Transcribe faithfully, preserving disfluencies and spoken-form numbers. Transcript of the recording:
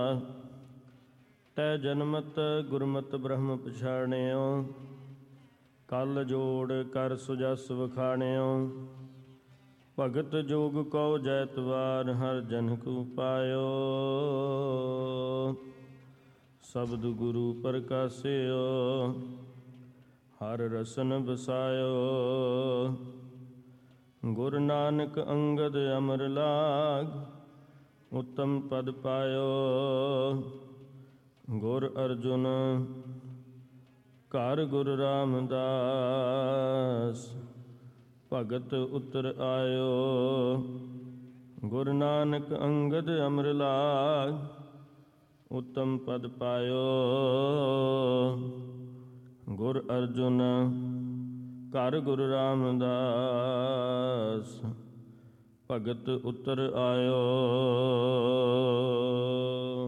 ਤੈ ਜਨਮਤ ਗੁਰਮਤਿ ਬ੍ਰਹਮ ਪਛਾਣਿਓ, ਕਲ ਜੋੜ ਕਰ ਸੁਜਸ ਵਖਾਣਿਓ। ਭਗਤ ਜੋਗ ਕਉ ਜੈਤਵਾਰ, ਹਰ ਜਨ ਕੂ ਪਾਇਓ। ਸ਼ਬਦ ਗੁਰੂ ਪ੍ਰਕਾਸਿਓ, ਹਰ ਰਸਨ ਬਸਾਇਓ। ਗੁਰ ਨਾਨਕ ਅੰਗਦ ਅਮਰ ਲਾਗ, ਉਤਮ ਪਦ ਪਾਇਓ। ਗੁਰ ਅਰਜੁਨ ਘਰ ਗੁਰ ਰਾਮਦਾਸ, ਭਗਤ ਉਤਰ ਆਇਓ। ਗੁਰ ਨਾਨਕ ਅੰਗਦ ਅਮਰ ਲਾਗ, ਉਤਮ ਪਦ ਪਾਇਓ। ਗੁਰ ਅਰਜੁਨ ਘਰ ਗੁਰ ਰਾਮਦਾਸ, ਭਗਤ ਉਤਰ ਆਇਓ।